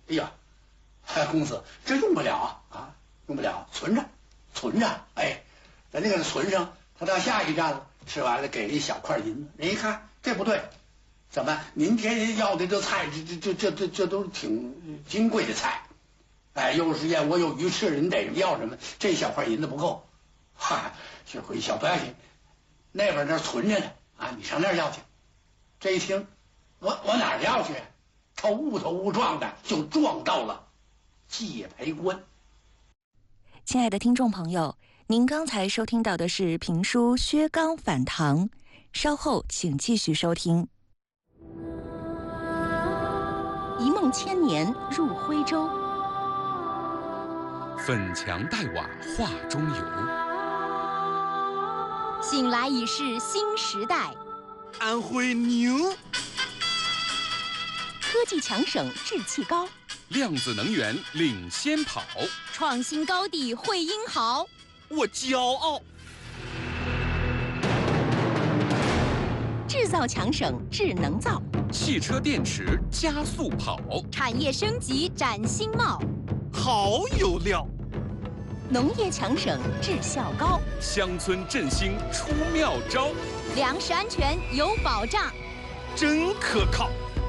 哎呀，公子这用不了啊，用不了，存着。哎，咱就给他存上，他到下一站了，吃完了给了一小块银子。人一看这不对，怎么您这要的这菜，这都是挺金贵的菜。哎，又是燕窝又鱼翅，您得要什么？这小块银子不够。哈，这回小不要紧，那边那存着呢啊，你上那儿要去。这一听，我哪儿要去？他误头误撞的就撞到了界牌关。 亲爱的听众朋友，您刚才收听到的是评书《薛刚反唐》，稍后请继续收听。 一梦千年入徽州， 粉墙黛瓦画中游， 醒来已是新时代。 安徽牛， 科技强省志气高， 量子能源领先跑， 创新高地会英豪， 我骄傲。 制造强省智能造， 汽车电池加速跑， 产业升级展新貌， 好有料。 农业强省质效高， 乡村振兴出妙招， 粮食安全有保障， 真可靠。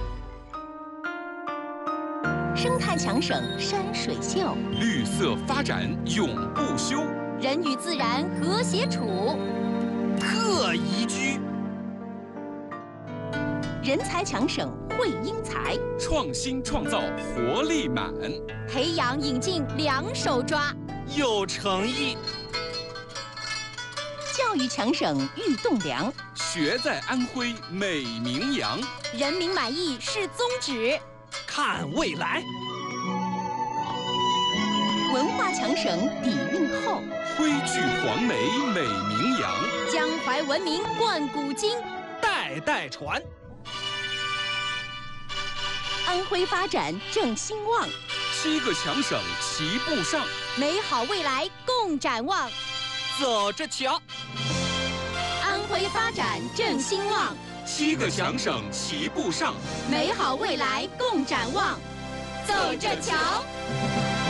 生态强省山水秀， 绿色发展永不休， 人与自然和谐处， 特宜居。 人才强省会英才， 创新创造活力满， 培养引进两手抓， 有诚意。 教育强省豫栋梁， 学在安徽美名扬， 人民满意是宗旨， 看未来。 文化强省底蕴厚， 徽剧黄梅美名扬， 江淮文明贯古今， 代代传。 安徽发展正兴旺 ，7个强省齐步上， 美好未来共展望， 走着瞧。 安徽发展正兴旺 ，7个强省齐步上， 美好未来共展望，走着瞧。